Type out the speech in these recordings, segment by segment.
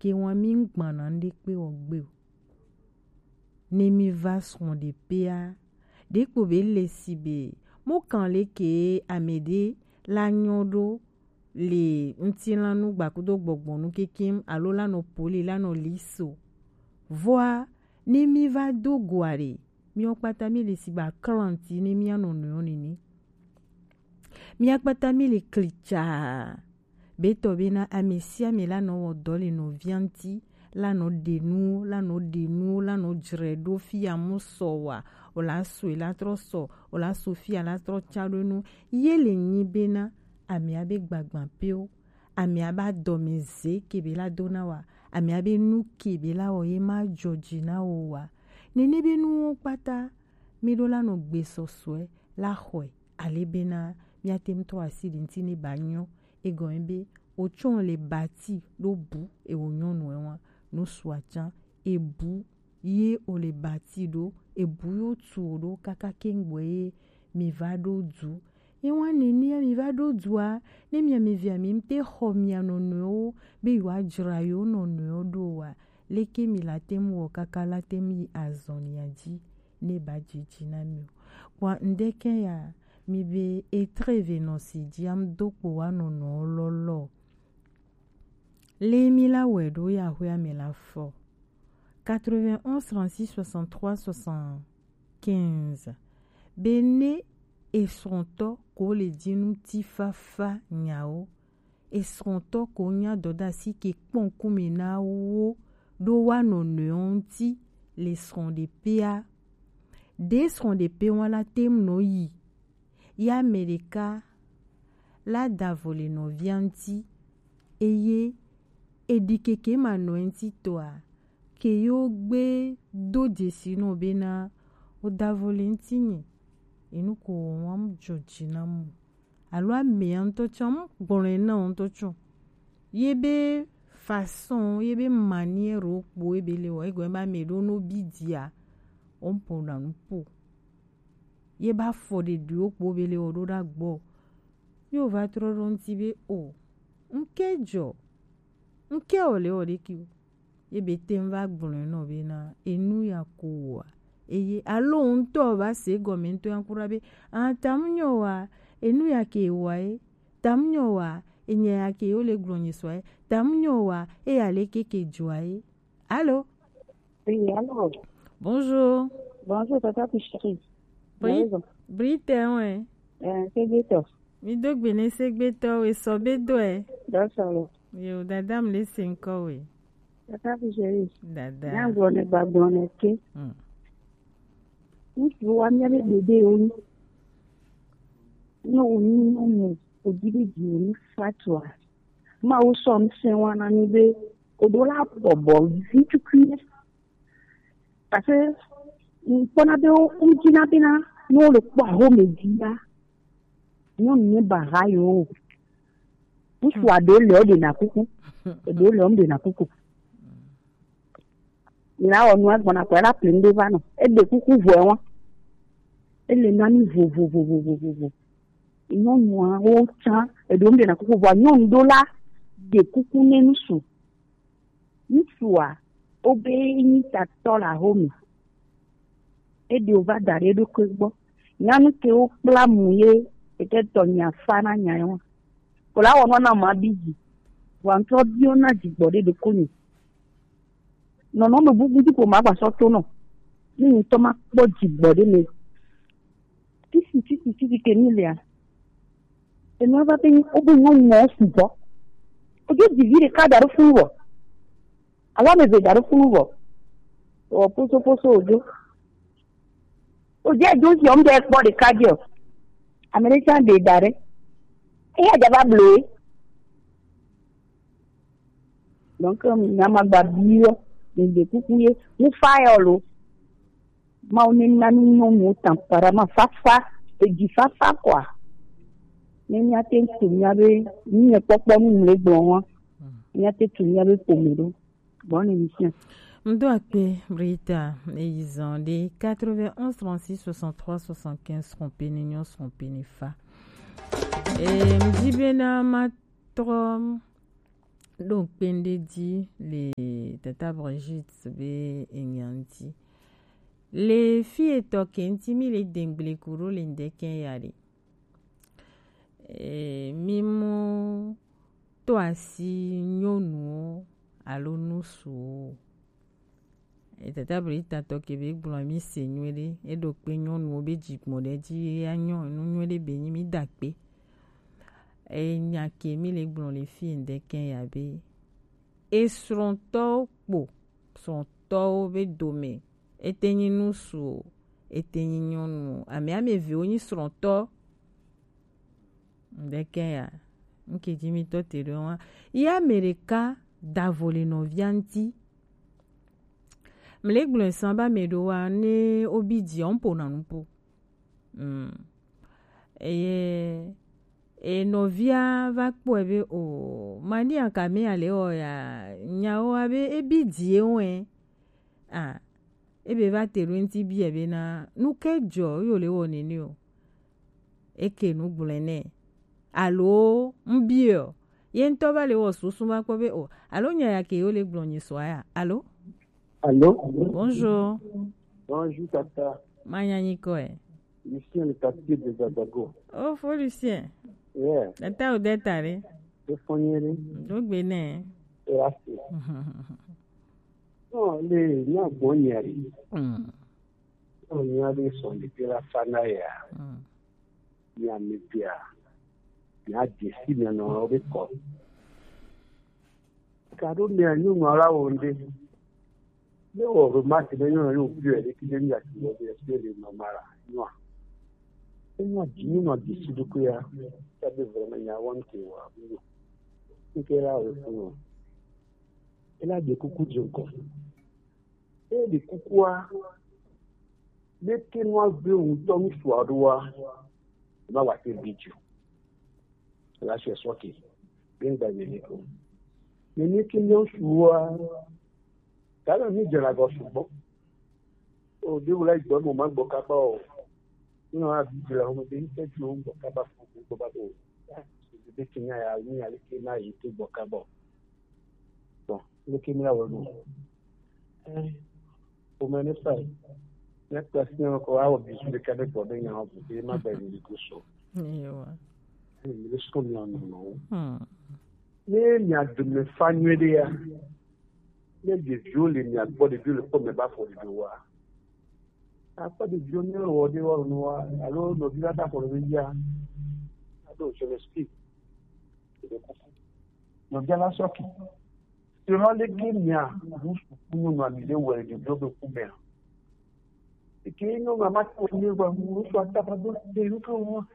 que wọn mi ngbanande pe ogbe ni mi va son de pea de ko be le sibe mo kan le ke amede la nyodo le ntilanu gbakudo gbogbonu kekim alo lano poli lano liso voa ni mi va do guare mi okpata mi le siba klanti ni mi anono ni mi akpata mi le klicha beto bena amesia mi lano odoli no vianti lano denu lano dredo fia musowa ola sui la troso ola sofia la tro chadonu yele nyibena ami abe gbagban peo ami aba domeze kebe la donawa ami abe nu kebe la oye ma georgina owa nene be nu pata mi do lano gbe soswe la hwe alebena mi atem to asidi ntini banyo ego embe ochon le bati lo bu e wonyonu enwa no swachan e bu ye o le bati do e bu yo tu do kaka kengwe mi va do du e wan nini mi va do dua ne mi via mi mte homia no no be wa jra yo no no do wa leke mi la temu kaka la temi azonia ji ne ba jiji na mi kwa ndeke ya mi be etreve no si diam do po wa no no lolo le mi la wedo ya hwe mi la fo 91 36 63 75 bene esronto ko le dinu tifafa nyao esronto ko nya doda si ke kponku mi na wo do wa no neonti les seront des PA des seront des PA wala tem no yi ya amerika la davole no vianti eye edikeke ma no enti toa ke yo gbe do desino bena o davole ntini inu ko wam georgina mu alo me anto cham bonena onto chu yebe façon yebe manière po ebele o ego ma me do no bidia on po na po yeba fo de du po bele o do da gbo yo va tro rontibe o nkejo nke ole ore ki yebe temva gbon no be na enu ya ko eye alo nto ba se gomento yankurabe tamnyo wa enu ya ke wae tamnyo wa enye ya ke ole glonyi soe tamnyo wa e ale keke joie. Allô? Oui, allô. Bonjour. Bonjour, tata Picheri. Brite, ouais. C'est Beto. Mi dog bene segbeto we sobedo D'accord. Yo dadam le 5 we. Tata Picheri. Dada. Na ngone ba ngone ke. Ni wa mi be bebe oni. No ni ojiri ji ni fatwa. Ma o so nse wana ni be odola bobo vitukune. Parce que pona be o umjina bina no le kwa ho media. No ni barayo. Uswa do le de na kuku. Do le de na kuku. Ina onu agbona ko la plende va no. E de kuku vo won. E le nani vo. Ino noa o cha e do de na kuku vo nyon do la de kuku ne nusu. Nsuwa obe ni ta tola homi. E de ova dare do kwegbo. Nyanu ke o pla muye e te tonya fana nyayo. Kola wono na ma biji. Wan to bi ona jigbode de koni. No me bugu di ko ma gba so to no. Ni to ma po jigbode me. Tisi ke nilia. E no ba pe obo won mo subo. Ojo divire ka daru fun wo. Awa me be daru fun wo. O poso ojo. O je jo si o mbe po de kadio. American de dare. E ya jaba blow. Donc na ma gba biyo de kukuye mu fire lo. Ma oni na no mo tampara ma fafa e di fafa kwa. Ni ate tunyabe ni popo mu le gbon won. Ni ate tunyabe pomero. Bonne émission. Mdo akpe Brita ils ont des 91 36 63 75 compagnon son penifa. Et mdibena matrom Donc, Pendedi, les Tata Brigitte, be Enyanti. Les filles tokentimi les dengle kuro les ndeken yari. Mimo to asi nyonu alo nusu. Tata Brigitte tokebe gblomi senwele e do pe nyonu be jipmode ji anyon nwele be mi dakpe. Nyake mi le gbon les filles ndeken yabe. Et sronto po sronto be dome. Etenyi nusu etenyi nyonu ame vi oni sronto ndeken ya nke jimi to terewa ya amerika davole no vianti mle gblo samba medowa ne obidi onpo na npo novia va kpo ebe o mani akame ale o ya nyawo abe ebidi ewe ebe va teru nti bi ebe na nuke jo yo le woni ni o eke nu glene alo mbio ye nto ba le wo susu ba ko be o alo nya ya ke yo le glonyi so ya alo bonjour tata manyani ko Lucien le quartier de Zagago. Oh, faut Lucien. Yeah. Tata ou detare. Le foniere. Donc bene. Grazie. No, le na boniari. Boniari sono di la fanaya. Ya mi pia. Ya desi mi no obe ko. Kado mi anu ngara onde. Le o romati be no yo pio e ki den ya ki o be espere mamara. No. Ina jini no desi duku ya. Sabe vraiment ya won ke wa. Ikera o funu. Ela de kuku jonko. E de kukua. Le kenwa be un tomi suadoa. Ma wa te biju. La se soki. Bien da ni ko. Ni kinyo suwa. Kala ni jera go subo. O de wala igbo mo ma gbo kapa o. No a bi la mo de se ju o gbo kapa fu ko ba do. De kinya ya ni ale ke na yi te gbo kapa. Bon, le kinya wo no. O me ne sai. La question ko a o bi su de kade ko de nya o bi ma ba ni ko so. Yo. Le skon ya no. Ne nya de me fanwede ya. Ne de viole ni agbo de viole ko me ba fo de wa. Apa de viole o de wa no wa, alo no bi da ko le ya. Ado je le speak. No bi la soki. Tu no le kimia, no no mi le we de blobe ku me. E que no ma ko ni wa mu so ata pa do de lu ko.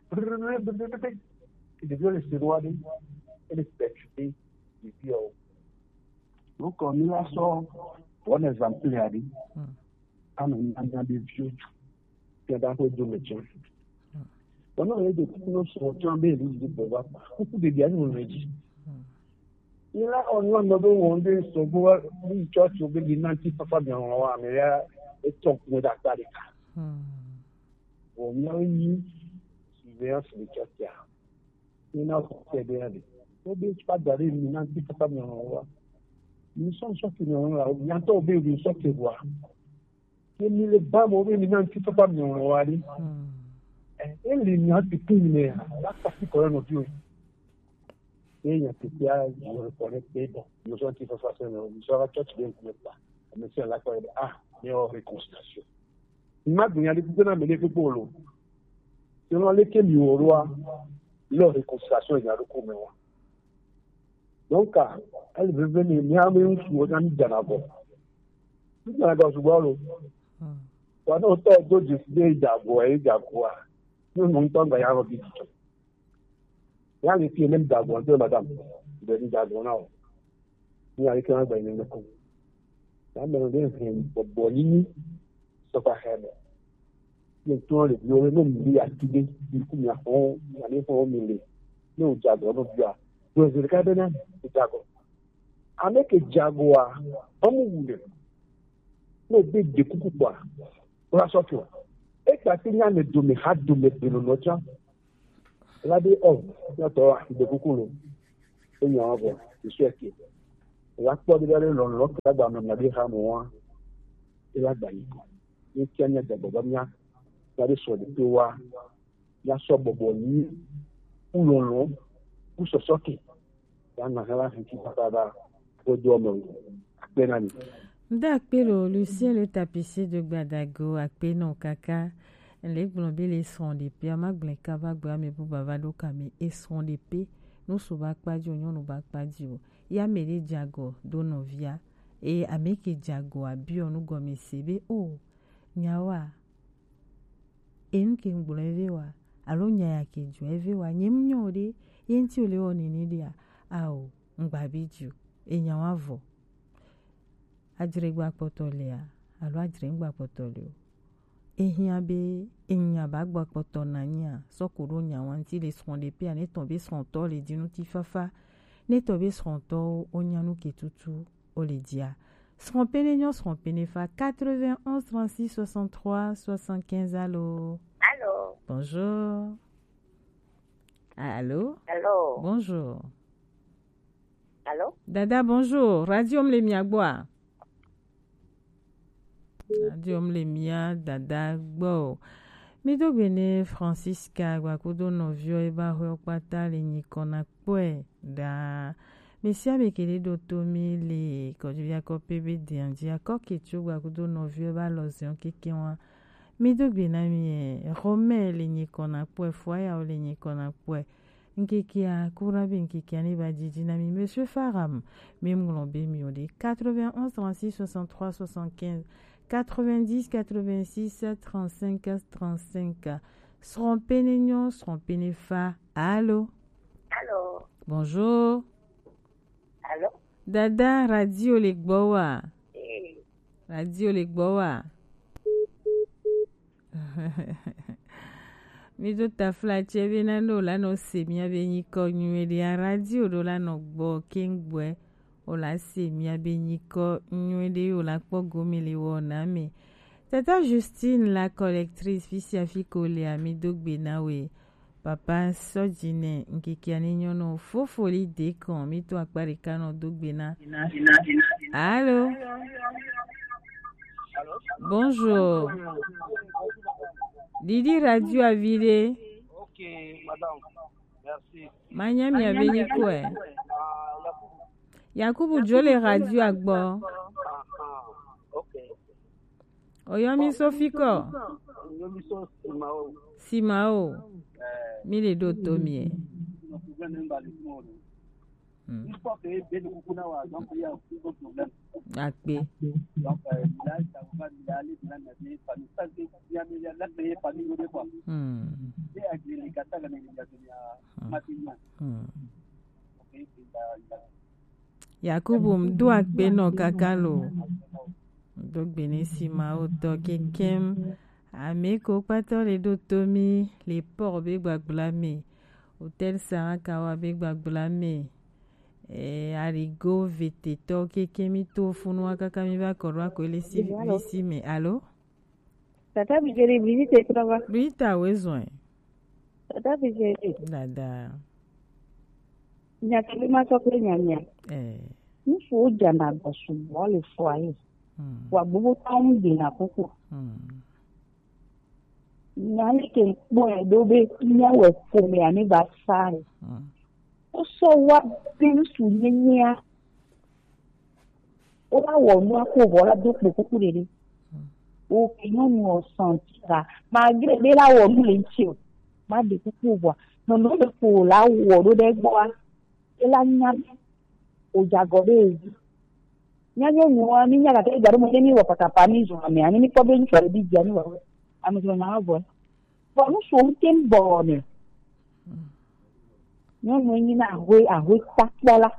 De viole se wa de. Ele expecte de viole. Donc, on y a ça, un exemple, on a des vieux qui ont fait du métier. On a des petits nous sont tombés, beaucoup de biens nous le disent. Il a on a demandé ce bois, une chose sur le nanti papa bien on va mais là et ton coup d'acteur. On a eu surveillance de quartier. Il a fait des on ne pas d'aller une nanti papa bien on va. Nous sommes sortis de là, bientôt au béni sorti voir. Et nous les bas mauvais maintenant qui sont pas bien on va aller. Et les niats qui tournent là, partie qu'on a vu. Et il y a des cas, je reconnais que bon, nous sommes qui font face à nous, nous sommes à tout bien comme ça. Mais c'est là qu'on mais en réconciliation. Il m'a dit, il y a des gens qui ont pour l'eau. Si on a les qui au roi, leur réconciliation, il y a le commun. Donc, elle veut venir, mais elle veut venir Janabo. Tout le monde a joué. Quand on a décidé d'abord, nous n'avons pas de rien. Il y a les filles même d'abord, madame, de l'Idabon. Il y a les gens qui ont été là. Il y a des gens qui ont été sauf à faire. Il y a tous les violets, même les activés, du coup, il y a des gens qui ont été là. Pues el cadena jago avec jaguar amuwule no be de kuku kwa ora sokyo e ka tinya me do me hadu me pelo nocha la de o na to de kuku lo e yan abo isu eke la kpɔ de bɛ lɔn lɔ kɛ gba mɛ nabi ha mo wa e la gba yi ni tia nya da gbɔ mia ya de sɔ de to wa ya sɔ bɔbɔ ni ulɔlɔ usɔsɔke ya na hɛla hɛnti papa ko jɔ mɛ akpɛ na ni. Ndakpelo Lucien le tapissier de Gbadago akpeno kaka les globes les sont des pieds ma glenka va gba me bu bavado kame et sont des pieds nous soba kpadio nyon no ba kpadio ya mele jago donovia e ameke jago abio no gome sebe o nyawa enke ngbulo evewa alo nya yake ju evewa nyem nyode yenti ole onini dia ao ngbabiju enyawa vo ajiregba kpɔtɔlia alo ajiregba kpɔtɔlio ehia be enya ba gba kpɔtɔ nanya sɔkoro nyawanti le srɔ̃ de pia ne tɔn be srɔ̃tɔ le dinu ti fafa ne tɔ be srɔ̃tɔ onyanu ketutu o le dia srɔ̃ pene nyo srɔ̃ pene fa 91 36 63 75 allo. Allô. Bonjour. Allô. Allô. Bonjour. Allô. Dada bonjour. Radio Mlemiagboa. Diom le mia dada gbo mido bene Francisca gwakudo novio eba hookpata le nyikona kpoe da mesia bekele do tomi le kodivia ko pebe diandia ko kechu gwakudo novio eba lozion kekewa mido bena mi Romain le nyikona kpoe foya o le nyikona kpoe nkekia kurabe nkekia ne ba jiji na mi monsieur Faram memglombe mi o de 91 36 63 75 90 86 35 35. Seront pénignon, seront pénéfa. Allô? Allô? Bonjour. Allô? Dada, radio Legboa. Hey. Radio Legboa. Mido tafla chebe na no la no semia benyi konyu de radio do la no gbo kengwe. Ola se mia benyiko nywede ola kpo gomele wona me tata Justine la collectrice fisia fiko le ami dogbe nawe papa sojine nkikiani nyono fofoli de kan mi to akpare kano dogbe na. Allô. Bonjour. Didi radio avide. OK madame. Merci. Manyami abenyiko e. Yakubu Jole radio agbo. OK. Oyomi Sofiko. Oyomi so Simao. Simao. Mile do tomie. Akpe. Yakubu mdu akpe no kakalo. Dogbene Simao to kekem. Ameko pato le do tomi le port be gbagblame. Hôtel Sarakawa be gbagblame. Arigo vete to kekemi to funwa kakami ba korwa ko le si me. Allô? Tata bijeri visite trava. Bita wezon. Tata bijeri. Dada. Nyakali masokle nyanya. Nfu jana bosu wale fwaye. Wa bubu tamu dina kuku. Nyani ke boye dobe nyawe fome ani basare. Oso wa binsu nyenya. Ola wonu akobo la dokpo kuku dede. O kinonu o santira. Magre be la wonu le nchi. Ma de kuku bo. No no de ko la wodo de gbo wa. Ela nyami ojagobe ezi nyanyo nuwa ni nyaga te garu mo ni wa patapa ni zo me ani ni ko be ni fere bi jani wa ami zo na bo no so ntem bo ni nyanyo ni na ahwe takbola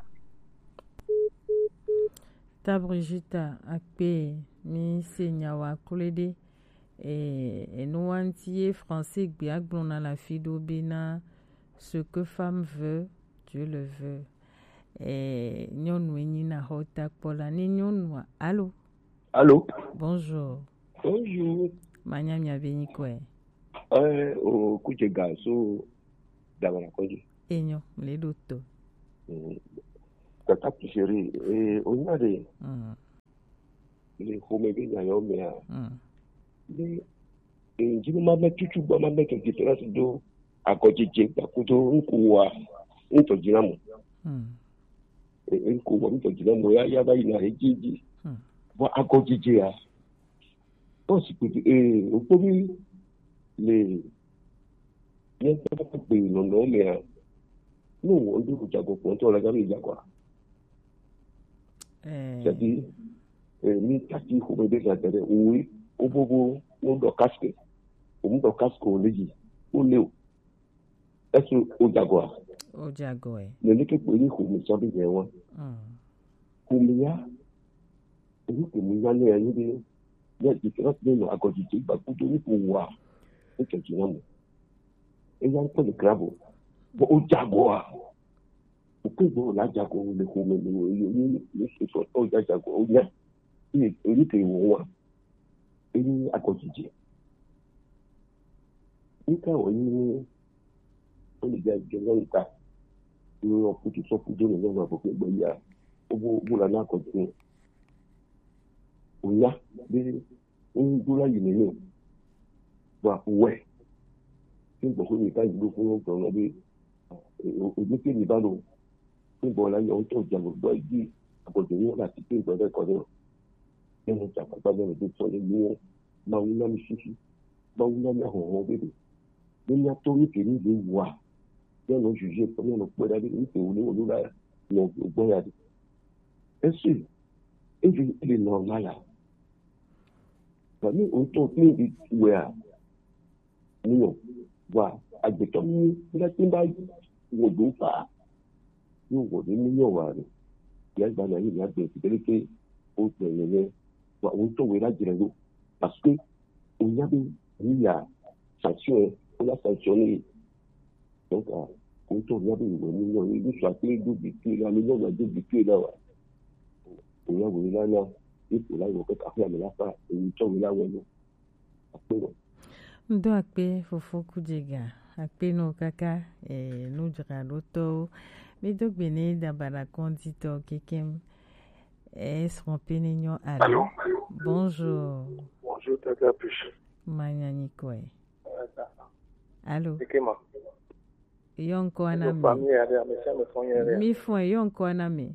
ta Brigitte akpe mi senya wa kulede no wantier français gbe agbona la fido bena ce que femme veut Dieu le veut. Nyonu enyina hota pola ni nyonu. Allô? Allô? Bonjour. Bonjour. Manyami abeni kwe. O kujega so dabana koji. Enyo, le doto. Tata Pichérie, et on a les homébés Nayomea. Et je m'en mets tout le monde, mettre une différence d'eau à côté de Takuto, un coup, un peu de dynamo. Un coup, un peu de dynamo, il y a une régie. Voilà, à côté de là. Bon, c'est que, au premier, les. Il y a pas de pays, non, mais. Nous, on dit que tu as compris, on l'a jamais dit quoi. C'est-à-dire, ni tati homébé Nayomea, oui, au bout, on doit casquer. On doit casquer au légi, au léo. Est-ce au jaguar? Au jaguar. Le nez que pour lui, on s'en vient, ouais. Combien? On peut nous aller à l'idée. Il y a différence de nous à côté de bah, pour donner pour voir. C'est quelque chose. Et il y a un peu de crabe. Au jaguar. Pourquoi vous la jaguar, le homé, le c'est au jaguar, au bien. Il est au il est à côté de il y a on est dans le cas. On peut tout ça pour donner le nom à votre boya. Au bout de la côté. On a des dollars inélevés. Bah, ouais. C'est beaucoup de cas, il faut qu'on a des. Au début, il va nous. C'est bon, là, il y a un temps, il y a un doigt, il dit, à côté de nous, la cité, il doit être connu. Il y a un temps, pas dans le défaut, les lions, Maouna, Michichi, Maouna, Mahon, bébé. Il y a tout qui nous dit, ouais. Il y a un jugé, comme il y a un point d'aller, il fait où nous, là, non, bon, il y a des. Est-ce que, il est normal, là. Nous, on tourne des ouais. Nous, voilà. Avec comme il a été baillé, on ne doit pas. Nous, on est millions. Il y a des années, il y a des fidélités. On tourne là, directement. Parce que, on y a des sanctions, on a sanctionné. Donc, on tourne là, millions. Il faut appeler deux bitués, là, millions, on a deux bitués là. On y a là. Il faut là, il faut faire la part. Il faut là, ndo akpe fofo kujega akpe no kaka no jira loto mais donc bene dabara condito kekem esrompene nyo allô. Bonjour. Bonjour Tata Piche. Manyani kwe. Allô. Ekema. Yonko anami. Famille ya mesha mfonye. Mi fon yonko anami.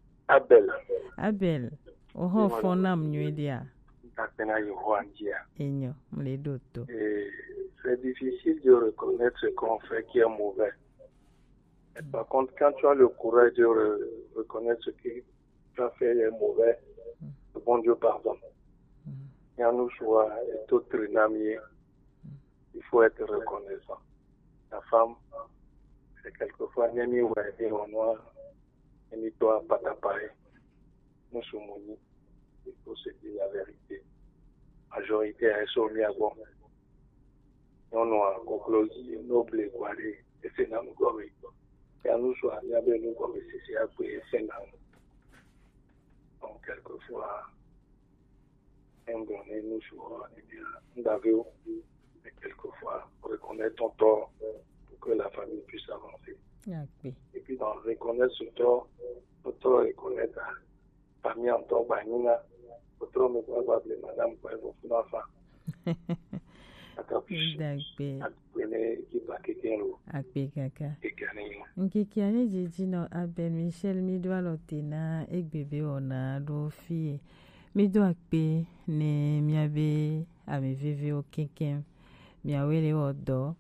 Abel. Oho fonam nyedia. Tapena Yohandia. Enyo, les doto. C'est difficile de reconnaître ce qu'on fait qui est mauvais. Et par contre, quand tu as le courage de reconnaître ce que tu as fait est mauvais, le bon Dieu pardonne. Il y a nous choix et tout trinamier. Il faut être reconnaissant. La femme, c'est quelquefois Némi ou en noir, Némi toi pas t'appareil. Nous sommes unis. Il faut se dire la vérité. Majorité est soumise à bon. Non, conclose, noble et guaré, et c'est dans le gomme. Et à nous, soit, il y a bien nous comme c'est à quoi c'est dans nous. Donc, quelquefois, un donné, nous choix, nous avons, mais quelquefois, reconnaître ton tort pour que la famille puisse avancer. Okay. Et puis, dans reconnaître ce tort, notre reconnaître la famille en tort, banina. Autrement, mais pas appeler madame pour vous faire enfant. Akpe kaka. Nkikiane jijino Abel Michel midwa lotena egbebe ona do fie. Midwa akpe ne miabe ameveve okenken. Miawele odo.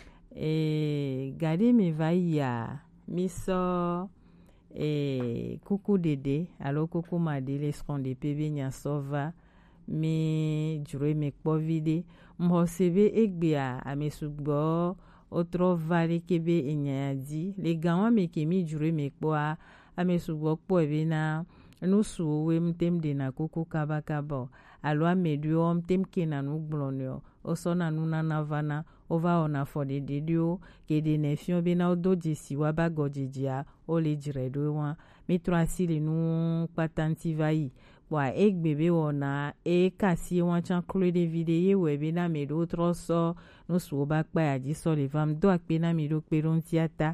Gade mi vaya miso coucou Dédé, alors coucou Madé, les seront des PV nya sova, mais jure me povide, m'hosebe egbea a me sugbo, otro vale kebe enyadi, les gants me kemi jure me poa, a me sugbo poevena, nous souwe mtem de na coucou kabakabo, alors me duo mtem kena nou blonio, osona nuna navana, ova ona fode dedio ke de nefion bena odo jesi waba gojijia o le jiredo wa mitrasi le nu patanti vai wa ek bebe ona e kasi wan chan klo de videye we bena medo troso no so ba pa ya ji so le vam do akpe na medo peron tiata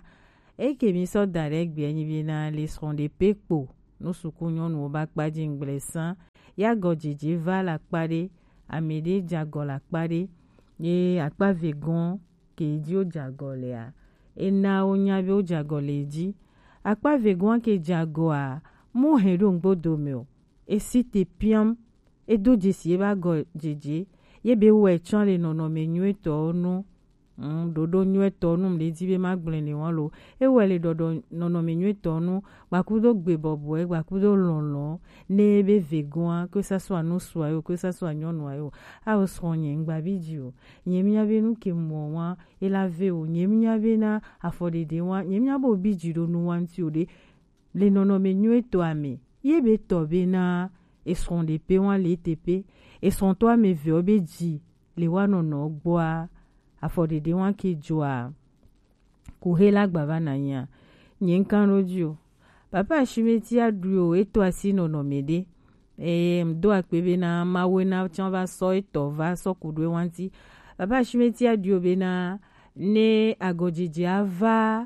et que mi so direct bien bina les seront des pepo no sukunyo no ba kpaji nglesan ya gojiji va la kpade amede jago la kpade ye akpa vegan ke di o jago le a ena onya be o jago le di akpa vegan ke jago a mo hero ngbodo me o e si te piam e do jesi ba gojiji ye be we chan le nono me nyu to no dodo nyu to no le di be magble ni won lo e we le dodo nono me nyu to no bakudo gbe bobo e bakudo lonlon ne be vegan que ça soit no soit que ça soit nyon ayo a o sonye ngba bidio nyemia be nu ke mo wa e la ve o nyemia be na afode de wa nyemia bo bidio no wanti o de le nono me nyu to ame ye be to be na et sont des pe wan le tepe et sont toi me ve obeji le wa nono gboa afode de wan ke joa ku hela gbava na nya nyen kan rodio papa shimeti aduo eto asino no mede mdo akpebe na mawe na chanva so eto va so kudwe wanti papa shimeti aduo be na ne agojiji ava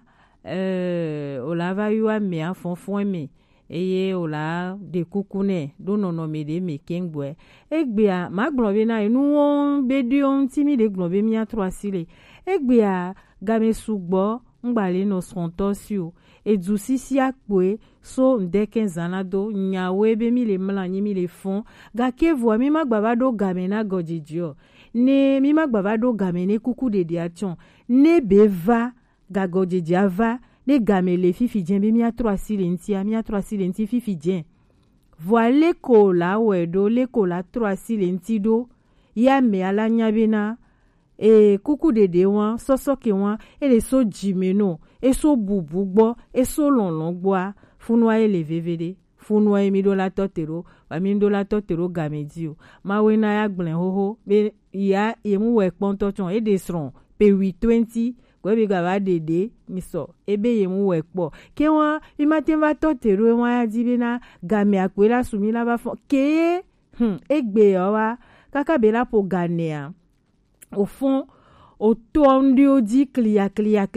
olava yuwa me afonfon me eye ola de kukune do no mede me kengwe egbe a magblobe na inu won be di on timi de globe mi a 3 sile egbe a game sugbo ngbale no sontosio edusisi akpoe so ndeke zanado nyawe be mi le mlanyi mi le fon ga kevo mi magbaba do game na gojijio ne mi magbaba do game ne kuku de diachon ne beva ga gojiji ava ne game le fifi dien be mi a 3 silenti fifi dien voile ko la wedo le ko la 3 silenti do ya me ala nyabena e kuku dede wan sosoke wan ele so jimeno e so bubu gbo e so lonlon gbo funwa ele vevede funwa mi do la totero wa mi do la totero gamedio ma we na ya gblen hoho be ya emu we ponto chon e de sron pe 820 ko be gaba dede mi so ebe yemu we po ke wan mi matin va totero wan ya dibe na game akwela sumi la ba fo ke egbe o wa kaka be la po ganea au fond auto ndio di clia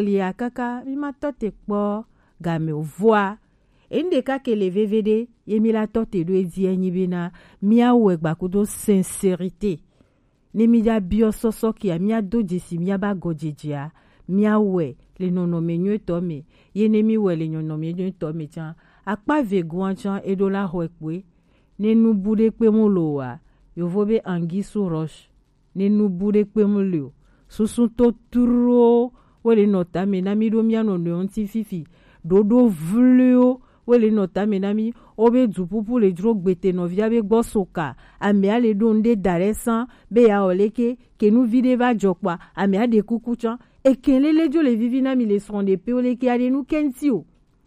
kaka mi matote kpo game o voix ende ka ke le VVD yemi la tote do edi enyi bina mi awe gbakudo sincérité ne mi da bio soso ki mi ado jesi mi aba gojejia mi awe le nono menyo to me ye ne mi we le nono menyo to me chan akpa veguan chan edo la hoekwe ne nu bude pe mo lo wa yo vobe angi sou roche ne nu bude pe mo lo susun to turo wele nota me na mi do mi ano no nti fifi dodo vleo wele nota me na mi obe dupupu le dro gbete no via be gbosoka ame ale do nde daresan be ya oleke ke nu vide va jokwa ame ade kukuchan e kenlele jo le vivi na mi le son de pe oleke ade nu kentio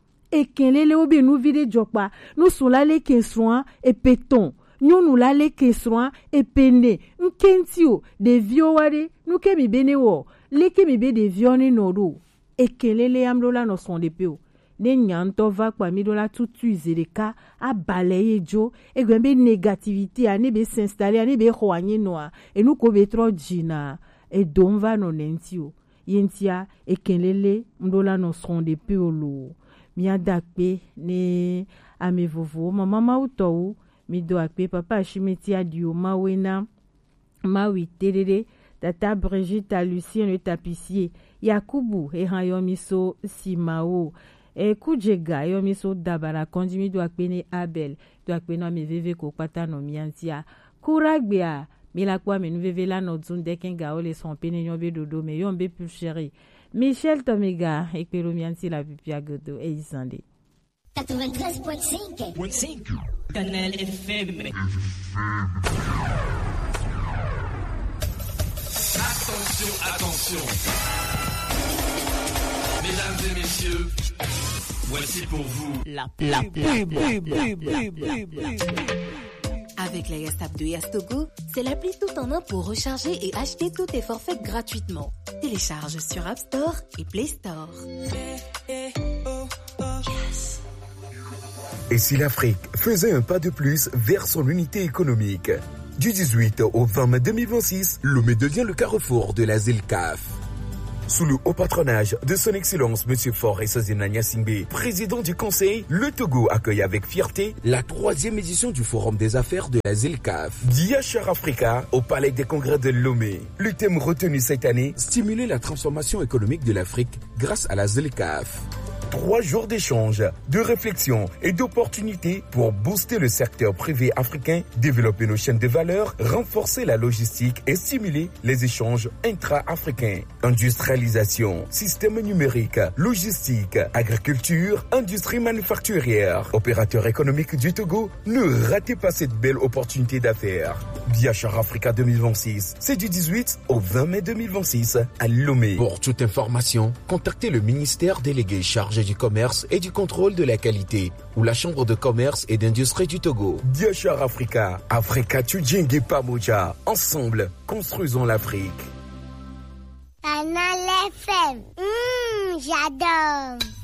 e kenlele obe nu vide jokwa nu solale ke soin e peton nyonu la le kesroin e pene nkentio de viowade nu ke mi bene wo le ke mi be de vione nodo e kelele amlola no son de peo ne nyanto va kwa mi dola tout uzeleka a balayer jo e gwembe négativité a ne be s'installer a ne be khoanye noa e nu ko be tro jina e donva no nentio yentia e kelele mdola no son de peo lo mi adakpe ne ame vovo mama utou mi do akpe papa Shimeti adio mawena mawi terere tata Brigitte Lucien le tapissier Yakubu e hanyomiso simao e kujega yomiso dabara konjimi do akpe ne Abel do akpe no mi veve ko pata no miantia kuragbea mi la kwa mi veve la no zunde kenga ole son pene yobe dodo me yombe plus chéri Michel Tomega e pero mianti la pipia godo e isande 93.5 Canal FM. Attention. Mesdames et messieurs, voici pour vous la pub. Avec la Yastap de Yastogo, c'est l'appli tout en un pour recharger et acheter tous tes forfaits gratuitement. Télécharge sur App Store et Play Store. Yes. Et si l'Afrique faisait un pas de plus vers son unité économique? Du 18 au 20 mai 2026, Lomé devient le carrefour de la ZILCAF. Sous le haut patronage de son Excellence M. Faure Esazina Gnassingbé, président du Conseil, le Togo accueille avec fierté la 3e édition du Forum des affaires de la ZLECAf. Diachar Africa au Palais des Congrès de Lomé. Le thème retenu cette année, stimuler la transformation économique de l'Afrique grâce à la ZLECAf. 3 jours d'échanges, de réflexion et d'opportunités pour booster le secteur privé africain, développer nos chaînes de valeur, renforcer la logistique et stimuler les échanges intra-africains. Industrialisation, système numérique, logistique, agriculture, industrie manufacturière. Opérateur économique du Togo, ne ratez pas cette belle opportunité d'affaires. Diachar Africa 2026, c'est du 18 au 20 mai 2026 à Lomé. Pour toute information, contactez le ministère délégué chargé du commerce et du contrôle de la qualité ou la chambre de commerce et d'industrie du Togo. Diachar Africa, Africa Tujenge Pamoja. Ensemble, construisons l'Afrique. Canal FM, j'adore.